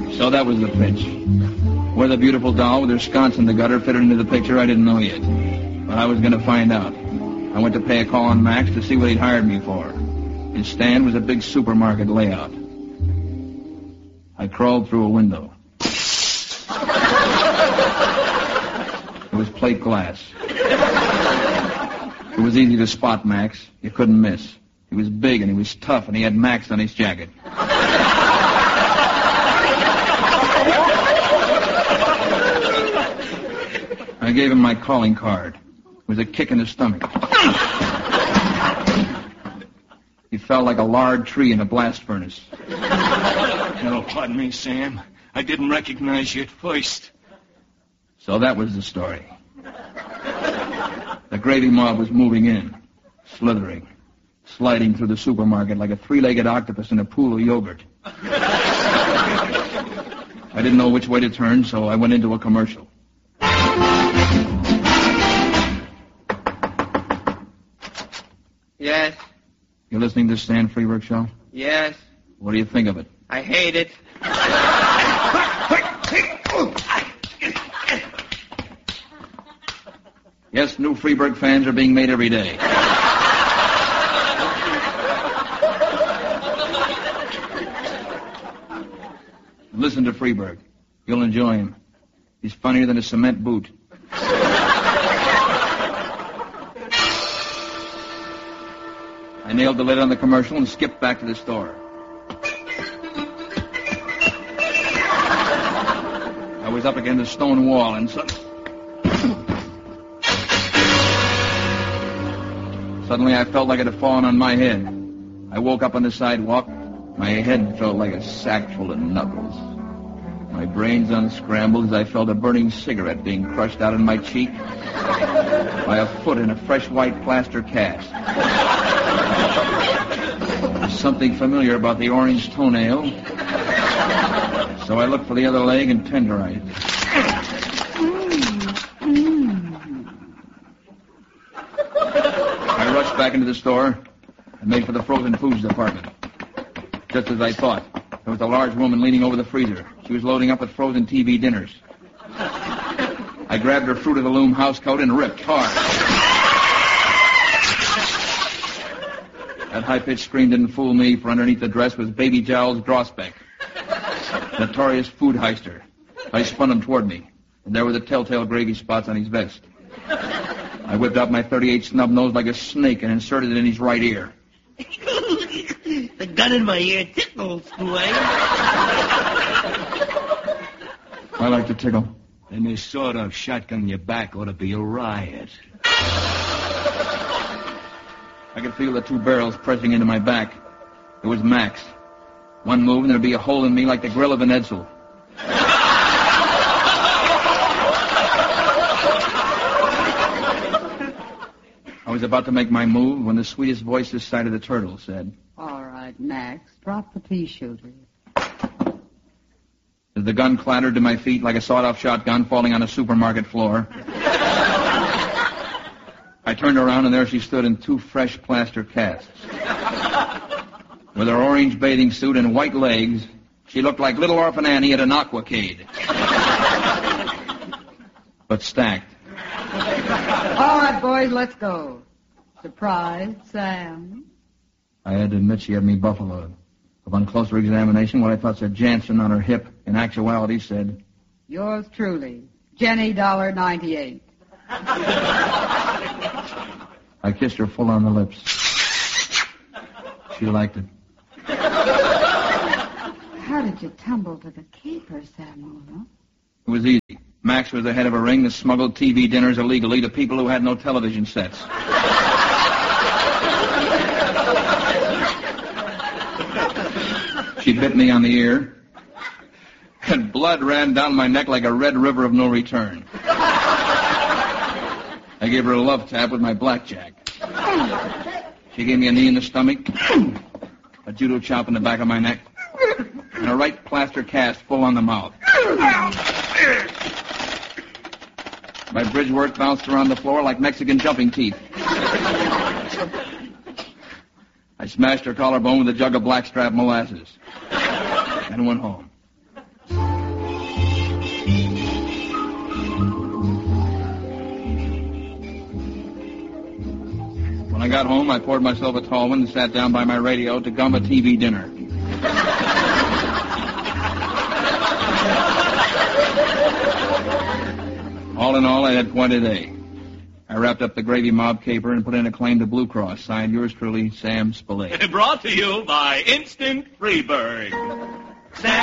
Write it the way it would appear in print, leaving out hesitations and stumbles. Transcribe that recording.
So that was the pitch. Where the beautiful doll with her sconce in the gutter fitted into the picture, I didn't know yet. But I was going to find out. I went to pay a call on Max to see what he'd hired me for. His stand was a big supermarket layout. I crawled through a window. It was plate glass. It was easy to spot Max. You couldn't miss. He was big and he was tough and he had Max on his jacket. I gave him my calling card. It was a kick in the stomach. He fell like a large tree in a blast furnace. Oh, pardon me, Sam. I didn't recognize you at first. So that was the story. The gravy mob was moving in, slithering, sliding through the supermarket like a three-legged octopus in a pool of yogurt. I didn't know which way to turn, so I went into a commercial. Yes. You listening to the Stan Freberg show? Yes. What do you think of it? I hate it. Yes, new Freberg fans are being made every day. Listen to Freberg. You'll enjoy him. He's funnier than a cement boot. I nailed the lid on the commercial and skipped back to the store. I was up against a stone wall and suddenly I felt like it had fallen on my head. I woke up on the sidewalk. My head felt like a sack full of knuckles. My brains unscrambled as I felt a burning cigarette being crushed out in my cheek by a foot in a fresh white plaster cast. There's something familiar about the orange toenail, so I looked for the other leg and tenderized it. I rushed back into the store and made for the frozen foods department. Just as I thought, there was a large woman leaning over the freezer. She was loading up with frozen TV dinners. I grabbed her Fruit of the Loom housecoat and ripped hard. That high-pitched scream didn't fool me, for underneath the dress was Baby Giles Grosbeck, notorious food heister. I spun him toward me, and there were the telltale gravy spots on his vest. I whipped out my .38 snub nose like a snake and inserted it in his right ear. The gun in my ear tickles, Dwayne. I like to tickle. And this sort of shotgun in your back ought to be a riot. I could feel the two barrels pressing into my back. It was Max. One move and there'd be a hole in me like the grill of an Edsel. I was about to make my move when the sweetest voice this side of the turtle said, "All right, Max, drop the pea shooter." As the gun clattered to my feet like a sawed-off shotgun falling on a supermarket floor, I turned around and there she stood in two fresh plaster casts. With her orange bathing suit and white legs, she looked like Little Orphan Annie at an aquacade. But stacked. All right, boys, let's go. Surprise, Sam. I had to admit she had me buffaloed. Upon closer examination, what I thought said Jansen on her hip, in actuality said, Yours truly, Jenny $1.98. I kissed her full on the lips. She liked it. How did you tumble to the keeper, Samuel? It was easy. Max was the head of a ring that smuggled TV dinners illegally to people who had no television sets. She bit me on the ear, and blood ran down my neck like a red river of no return. I gave her a love tap with my blackjack. She gave me a knee in the stomach, a judo chop in the back of my neck, and a right plaster cast full on the mouth. My bridge work bounced around the floor like Mexican jumping teeth. I smashed her collarbone with a jug of blackstrap molasses and went home. When I got home, I poured myself a tall one and sat down by my radio to gum a TV dinner. All in all, I had quite a day. I wrapped up the gravy mob caper and put in a claim to Blue Cross. Signed, yours truly, Sam Spillane. Brought to you by Instant Freeburg.